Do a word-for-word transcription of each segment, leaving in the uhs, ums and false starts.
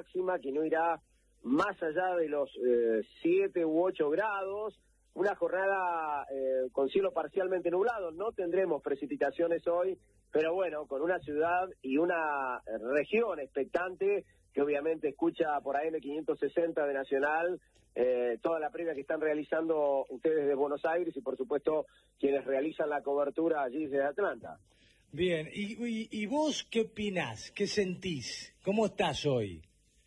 máxima que no irá más allá de los siete eh, u ocho grados, una jornada eh, con cielo parcialmente nublado, no tendremos precipitaciones hoy, pero bueno, con una ciudad y una región expectante que obviamente escucha por A M quinientos sesenta de Nacional, eh, toda la previa que están realizando ustedes de Buenos Aires y por supuesto quienes realizan la cobertura allí desde Atlanta. Bien, ¿y, y, y vos qué opinás? ¿Qué sentís? ¿Cómo estás hoy?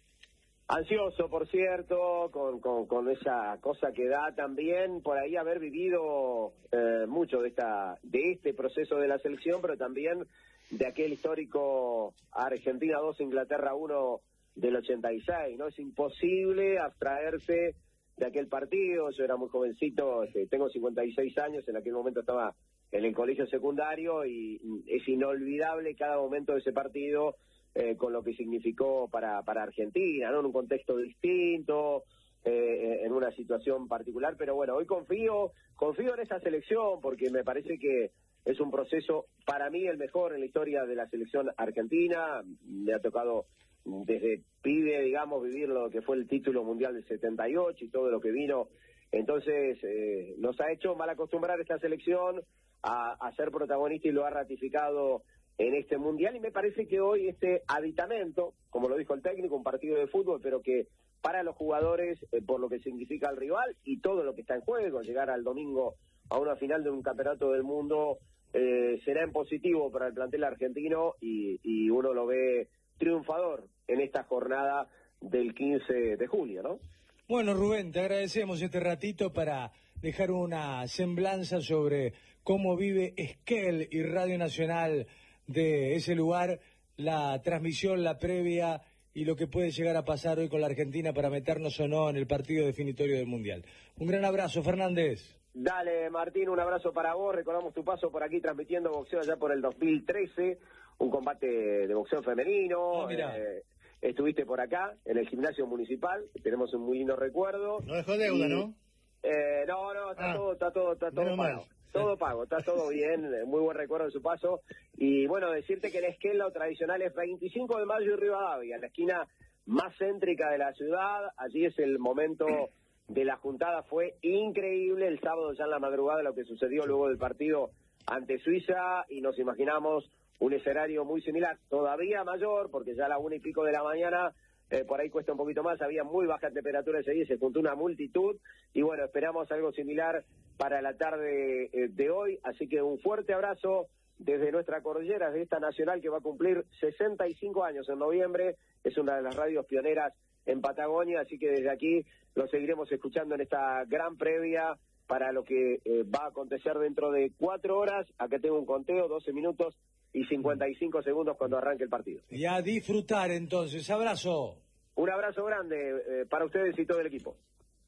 Ansioso, por cierto, con, con, con esa cosa que da también por ahí haber vivido eh, mucho de esta de este proceso de la selección, pero también de aquel histórico Argentina dos, Inglaterra uno del ochenta y seis, ¿no? Es imposible abstraerse de aquel partido. Yo era muy jovencito, este, tengo cincuenta y seis años, en aquel momento estaba en el colegio secundario y es inolvidable cada momento de ese partido. Eh, con lo que significó para, para Argentina, ¿no? En un contexto distinto, eh, en una situación particular, pero bueno, hoy confío, confío en esa selección porque me parece que es un proceso, para mí, el mejor en la historia de la selección argentina. Me ha tocado desde pibe, digamos, vivir lo que fue el título mundial del setenta y ocho y todo lo que vino. Entonces, eh, nos ha hecho mal acostumbrar esta selección a, a ser protagonista y lo ha ratificado en este mundial, y me parece que hoy este aditamento, como lo dijo el técnico, un partido de fútbol, pero que para los jugadores, eh, por lo que significa el rival y todo lo que está en juego, llegar al domingo a una final de un campeonato del mundo, eh, será en positivo para el plantel argentino y, y uno lo ve triunfador en esta jornada del quince de julio, ¿no? Bueno, Rubén, te agradecemos este ratito para dejar una semblanza sobre cómo vive Esquel y Radio Nacional de ese lugar, la transmisión, la previa y lo que puede llegar a pasar hoy con la Argentina para meternos o no en el partido definitorio del Mundial. Un gran abrazo, Fernández. Dale, Martín, un abrazo para vos. Recordamos tu paso por aquí transmitiendo boxeo allá por el dos mil trece, un combate de boxeo femenino. Oh, mira. Eh, estuviste por acá, en el gimnasio municipal, tenemos un muy lindo recuerdo. No dejó deuda, y, ¿no? Eh, no, no, está ah, todo, está todo, está todo pago. Todo pago, está todo bien, muy buen recuerdo de su paso. Y bueno, decirte que el Esquel, lo tradicional es veinticinco de mayo y Rivadavia, la esquina más céntrica de la ciudad. Allí es el momento de la juntada, fue increíble el sábado ya en la madrugada lo que sucedió luego del partido ante Suiza, y nos imaginamos un escenario muy similar, todavía mayor, porque ya a la una y pico de la mañana, eh, por ahí cuesta un poquito más, había muy baja temperatura ese día, se juntó una multitud, y bueno, esperamos algo similar para la tarde eh, de hoy, así que un fuerte abrazo desde nuestra cordillera, de esta nacional que va a cumplir sesenta y cinco años en noviembre, es una de las radios pioneras en Patagonia, así que desde aquí lo seguiremos escuchando en esta gran previa para lo que eh, va a acontecer dentro de cuatro horas. Acá tengo un conteo, doce minutos y cincuenta y cinco segundos cuando arranque el partido. Y a disfrutar entonces, abrazo. Un abrazo grande eh, para ustedes y todo el equipo.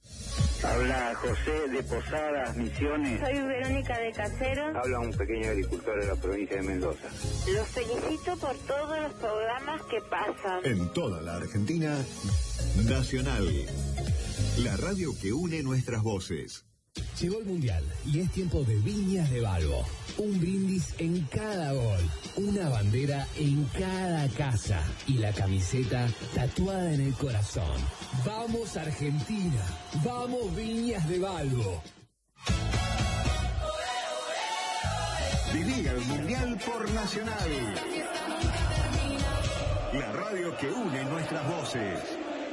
Habla José de Posadas, Misiones. Soy Verónica de Caseros. Habla un pequeño agricultor de la provincia de Mendoza. Los felicito por todos los programas que pasan. En toda la Argentina, Nacional, la radio que une nuestras voces. Llegó el Mundial y es tiempo de Viñas de Balbo. Un brindis en cada gol, una bandera en cada casa y la camiseta tatuada en el corazón. ¡Vamos Argentina! ¡Vamos Viñas de Balbo! Viví el Mundial por Nacional. La radio que une nuestras voces.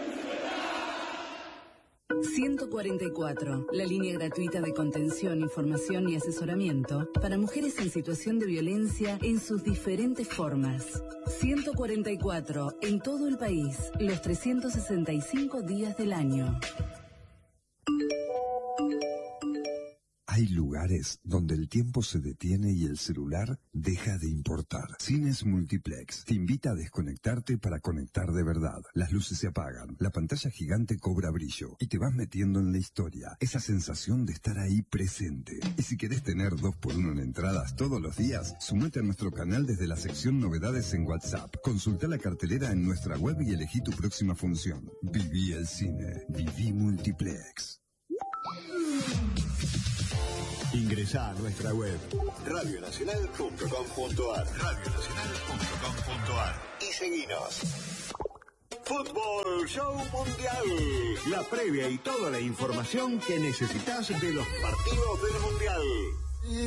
ciento cuarenta y cuatro, la línea gratuita de contención, información y asesoramiento para mujeres en situación de violencia en sus diferentes formas. ciento cuarenta y cuatro, en todo el país, los trescientos sesenta y cinco días del año. Hay lugares donde el tiempo se detiene y el celular deja de importar. Cines Multiplex te invita a desconectarte para conectar de verdad. Las luces se apagan, la pantalla gigante cobra brillo y te vas metiendo en la historia. Esa sensación de estar ahí presente. Y si querés tener dos por uno en entradas todos los días, sumate a nuestro canal desde la sección novedades en WhatsApp. Consulta la cartelera en nuestra web y elegí tu próxima función. Viví el cine. Viví Multiplex. Ingresá a nuestra web radio nacional punto com punto ar radio nacional punto com punto ar y seguinos. Fútbol Show Mundial. La previa y toda la información que necesitas de los partidos del Mundial.